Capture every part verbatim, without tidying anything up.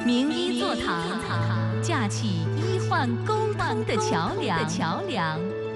名医座堂，架起医患沟通的桥梁。桥梁。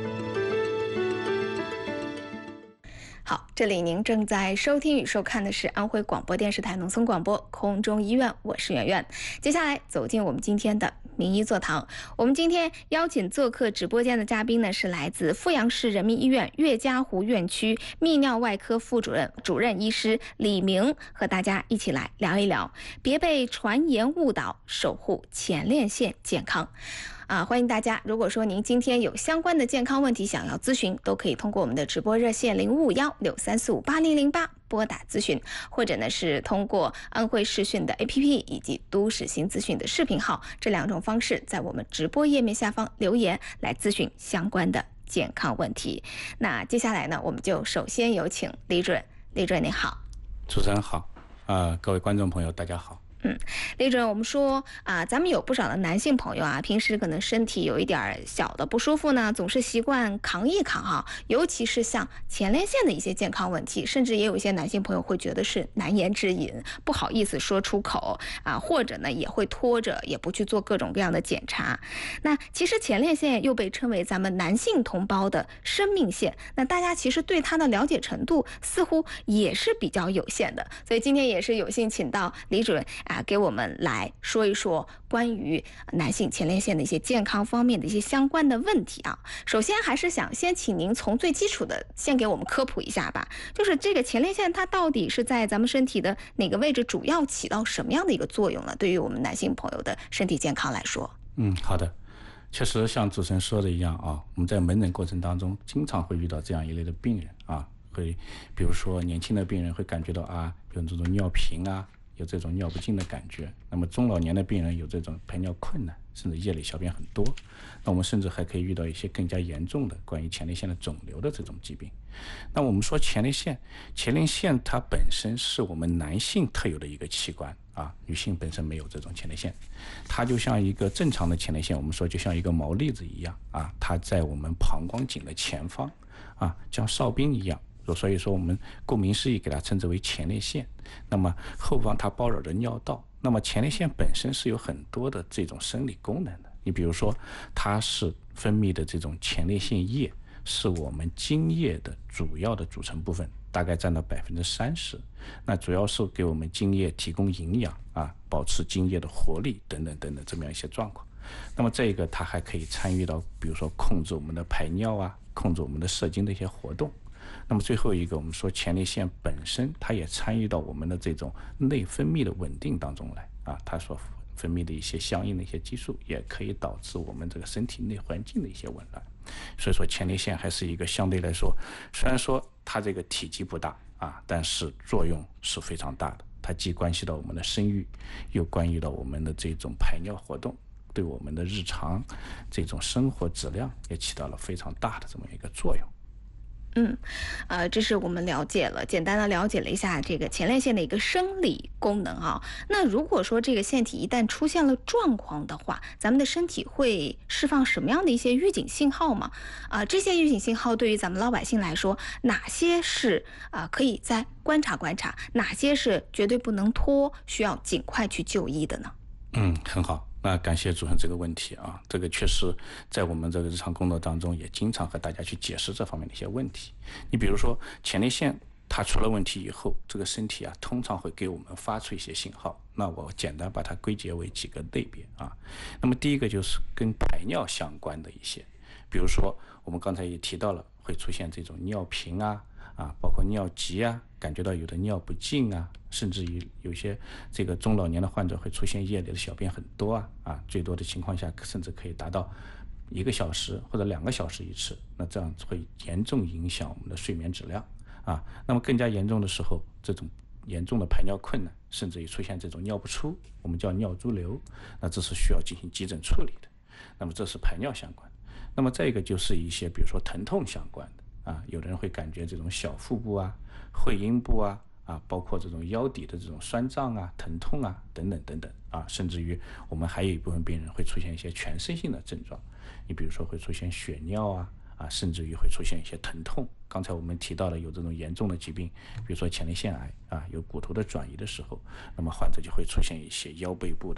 好，这里您正在收听与收看的是安徽广播电视台农村广播空中医院，我是圆圆。接下来走进我们今天的名医座堂。我们今天邀请做客直播间的嘉宾呢，是来自阜阳市人民医院岳家湖院区泌尿外科副主任、主任医师李明，和大家一起来聊一聊，别被传言误导，守护前列腺健康。啊，欢迎大家！如果说您今天有相关的健康问题想要咨询，都可以通过我们的直播热线零五五幺六三四五八零零八拨打咨询，或者呢是通过安徽视讯的 A P P 以及都市新资讯的视频号这两种方式，在我们直播页面下方留言来咨询相关的健康问题。那接下来呢，我们就首先有请李主任。李主任您好。 主持人好，呃，各位观众朋友大家好。 嗯，李主任，我们说啊、呃，咱们有不少的男性朋友啊，平时可能身体有一点小的不舒服呢，总是习惯扛一扛哈。尤其是像前列腺的一些健康问题，甚至也有一些男性朋友会觉得是难言之隐，不好意思说出口啊，或者呢也会拖着，也不去做各种各样的检查。那其实前列腺又被称为咱们男性同胞的生命线，那大家其实对它的了解程度似乎也是比较有限的。所以今天也是有幸请到李主任啊。给我们来说一说关于男性前列腺的一些健康方面的一些相关的问题啊。首先还是想先请您从最基础的先给我们科普一下吧，就是这个前列腺它到底是在咱们身体的哪个位置，主要起到什么样的一个作用呢？对于我们男性朋友的身体健康来说。 嗯，好的。确实像主持人说的一样啊，我们在门诊过程当中经常会遇到这样一类的病人啊，会比如说年轻的病人会感觉到啊有这种尿频啊，有这种尿不尽的感觉，那么中老年的病人有这种排尿困难，甚至夜里小便很多，那我们甚至还可以遇到一些更加严重的关于前列腺的肿瘤的这种疾病。那我们说前列腺，前列腺它本身是我们男性特有的一个器官啊，女性本身没有这种前列腺，它就像一个正常的前列腺，我们说就像一个毛粒子一样啊，它在我们膀胱颈的前方啊，像哨兵一样。所以说我们顾名思义给它称之为前列腺，那么后方它包绕着尿道。那么前列腺本身是有很多的这种生理功能的，你比如说它是分泌的这种前列腺液，是我们精液的主要的组成部分，大概占到百分之三十。那主要是给我们精液提供营养啊，保持精液的活力等等等等这么样一些状况。那么这个它还可以参与到比如说控制我们的排尿啊，控制我们的射精的一些活动。那么最后一个，我们说前列腺本身它也参与到我们的这种内分泌的稳定当中来啊，它所分泌的一些相应的一些激素也可以导致我们这个身体内环境的一些紊乱。所以说前列腺还是一个相对来说，虽然说它这个体积不大啊，但是作用是非常大的，它既关系到我们的生育，又关系到我们的这种排尿活动，对我们的日常这种生活质量也起到了非常大的这么一个作用。 嗯，呃，这是我们了解了，简单的了解了一下这个前列腺的一个生理功能啊。那如果说这个腺体一旦出现了状况的话，咱们的身体会释放什么样的一些预警信号吗？啊、呃，这些预警信号对于咱们老百姓来说，哪些是啊、呃、可以再观察观察，哪些是绝对不能拖，需要尽快去就医的呢？ 嗯，很好。那感谢主任这个问题啊，这个确实在我们这个日常工作当中也经常和大家去解释这方面的一些问题。你比如说前列腺它出了问题以后，这个身体啊通常会给我们发出一些信号，那我简单把它归结为几个类别啊。那么第一个就是跟排尿相关的一些，比如说我们刚才也提到了会出现这种尿频啊啊，包括尿急啊，感觉到有的尿不尽啊，甚至于有些这个中老年的患者会出现夜里的小便很多啊啊，最多的情况下甚至可以达到一个小时或者两个小时一次，那这样会严重影响我们的睡眠质量啊。那么更加严重的时候，这种严重的排尿困难，甚至于出现这种尿不出，我们叫尿潴留，那这是需要进行急诊处理的。那么这是排尿相关。那么再一个就是一些比如说疼痛相关的。啊，有的人会感觉这种小腹部啊、会阴部啊、啊，包括这种腰底的这种酸胀啊、疼痛啊等等等等啊，甚至于我们还有一部分病人会出现一些全身性的症状，你比如说会出现血尿啊，啊，甚至于会出现一些疼痛。刚才我们提到了有这种严重的疾病，比如说前列腺癌啊，有骨头的转移的时候，那么患者就会出现一些腰背部的